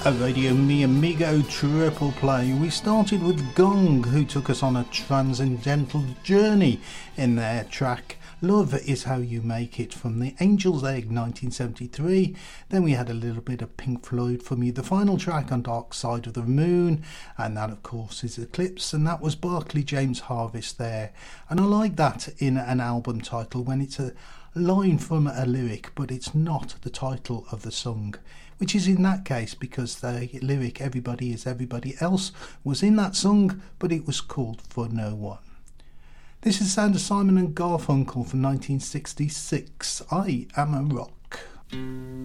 A Radio Mi Amigo triple play. We started with Gong, who took us on a transcendental journey in their track Love Is How You Make It from the Angel's Egg 1973. Then we had a little bit of Pink Floyd from you, the final track on Dark Side of the Moon, and that of course is Eclipse, and that was Barclay James Harvest there. And I like that in an album title when it's a line from a lyric but it's not the title of the song, which is in that case because the lyric Everybody Is Everybody Else was in that song, but it was called For No One. This is the sound of Simon and Garfunkel from 1966. I Am a Rock.